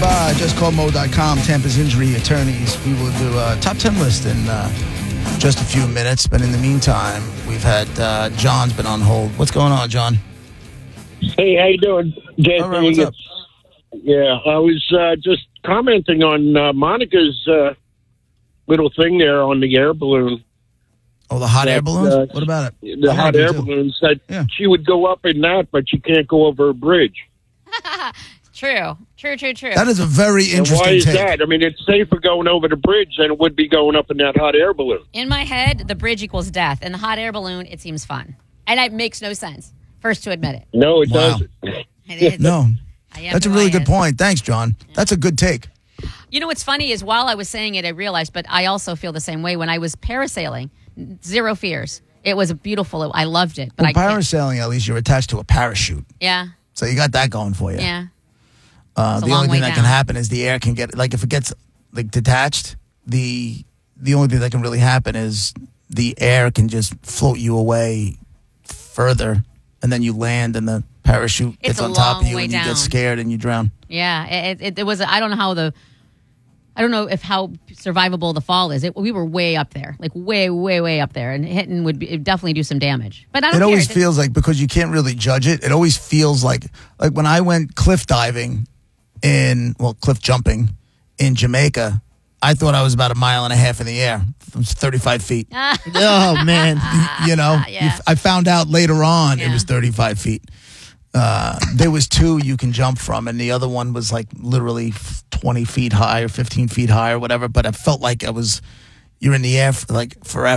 JustCallMo.com, Tampa's injury attorneys. We will do a top 10 list in just a few minutes. But in the meantime, we've had John's been on hold. What's going on, John? Hey, how you doing, JP? All right, what's up? Yeah, I was just commenting on Monica's little thing there on the air balloon. Oh, the hot air balloons? What about it? The hot air balloons. That she would go up in that, but she can't go over a bridge. True. That is a very interesting why is take. that? I mean, it's safer going over the bridge than it would be going up in that hot air balloon. In my head, the bridge equals death. And the hot air balloon, it seems fun. And it makes no sense. First to admit it. No, it doesn't. It is. No. I am That's a who really I good is. point. Thanks, John. That's a good take. You know what's funny is while I was saying it, I realized, but I also feel the same way. When I was parasailing, zero fears. It was beautiful. I loved it. But Well, parasailing, at least you're attached to a parachute. Yeah. So you got that going for you. Yeah. The only thing that can happen is the air can get, like if it gets like detached, the only thing that can really happen is the air can just float you away further, and then you land and the parachute gets on top of you and you get scared and you drown. Yeah. It was, I don't know how how survivable the fall is. We were way up there, like way up there, and hitting it'd definitely do some damage. But I don't care. It always feels like, because you can't really judge it, it always feels like when I went cliff diving cliff jumping in Jamaica, I thought I was about 1.5 miles in the air. It was 35 feet. Oh, man. Yeah. I found out later on it Yeah. was 35 feet. There was 2 you can jump from, and the other one was like literally 20 feet high or 15 feet high or whatever. But I felt like you're in the air for like forever.